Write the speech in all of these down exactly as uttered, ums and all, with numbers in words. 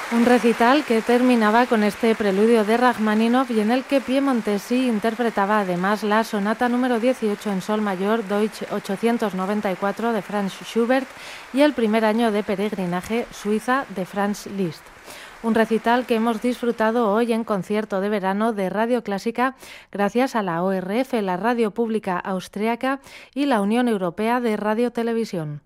Un recital que terminaba con este preludio de Rachmaninoff y en el que Piemontesi interpretaba además la sonata número dieciocho en sol mayor Deutsch ochocientos noventa y cuatro de Franz Schubert y el primer año de peregrinaje Suiza de Franz Liszt. Un recital que hemos disfrutado hoy en concierto de verano de Radio Clásica gracias a la O R F, la Radio Pública Austriaca y la Unión Europea de Radio-Televisión.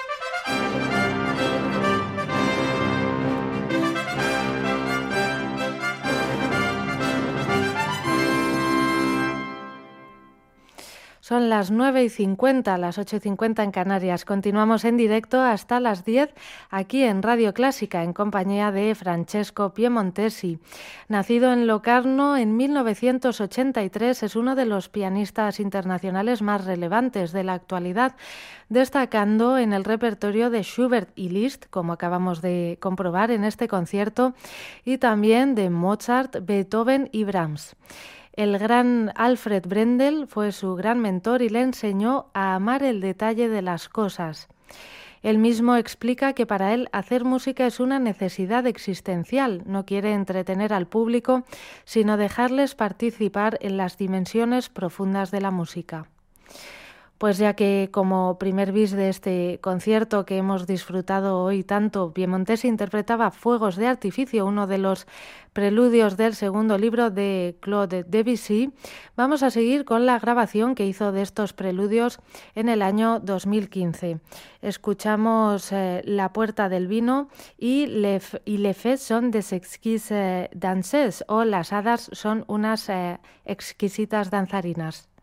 Son las nueve y cincuenta, las ocho y cincuenta en Canarias. Continuamos en directo hasta las diez aquí en Radio Clásica en compañía de Francesco Piemontesi. Nacido en Locarno en mil novecientos ochenta y tres, es uno de los pianistas internacionales más relevantes de la actualidad, destacando en el repertorio de Schubert y Liszt, como acabamos de comprobar en este concierto, y también de Mozart, Beethoven y Brahms. El gran Alfred Brendel fue su gran mentor y le enseñó a amar el detalle de las cosas. Él mismo explica que para él hacer música es una necesidad existencial. No quiere entretener al público, sino dejarles participar en las dimensiones profundas de la música. Pues ya que como primer bis de este concierto que hemos disfrutado hoy tanto, Piemontesi interpretaba Fuegos de Artificio, uno de los preludios del segundo libro de Claude Debussy, vamos a seguir con la grabación que hizo de estos preludios en el año dos mil quince. Escuchamos eh, La Puerta del Vino y Les, y les Fées sont des exquises danses, o Las hadas son unas eh, exquisitas danzarinas.